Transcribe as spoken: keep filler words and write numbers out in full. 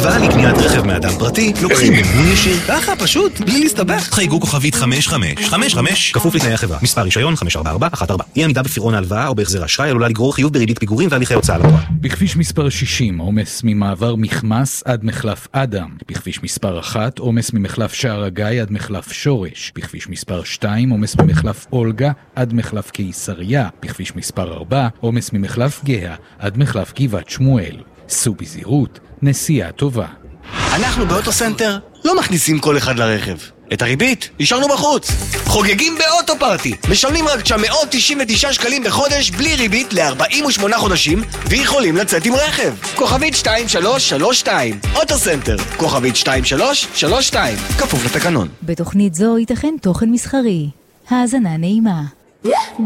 הלוואה לקניית רכב מאדם פרטי, לוקחים מימון ישיר. ככה, פשוט, בלי להסתבך. חייגו כוכבית חמש חמש חמש חמש, כפוף לתנאי החברה. מספר רישיון חמש ארבע ארבע אחת ארבע. אי עמידה בפירעון ההלוואה או בהחזר אשראי עלולה לגרור חיוב בריבית פיגורים והליכי הוצאה לפועל. בכביש מספר שישים, עומס ממעבר מחמס עד מחלף אדם. בכביש מספר אחת, עומס ממחלף שער הגיא עד מחלף שורש. בכביש מספר שתיים, עומס ממחלף אולגה עד מחלף קיסריה. בכביש מספר ארבע, עומס ממחלף גאה עד מחלף גבעת שמואל. סעו בזהירות, נסיעה טובה. אנחנו באוטוסנטר לא מכניסים כל אחד לרכב. את הריבית השארנו בחוץ. חוגגים באוטו פארטי. משלמים רק תשע מאות תשעים ותשעה שקלים בחודש בלי ריבית ל-ארבעים ושמונה חודשים ויכולים לצאת עם רכב. כוכבית שתיים שלוש שלוש שתיים. אוטוסנטר. כוכבית שתיים שלוש שלוש שתיים. כפוף לתקנון. בתוכנית זו ייתכן תוכן מסחרי. האזנה נעימה.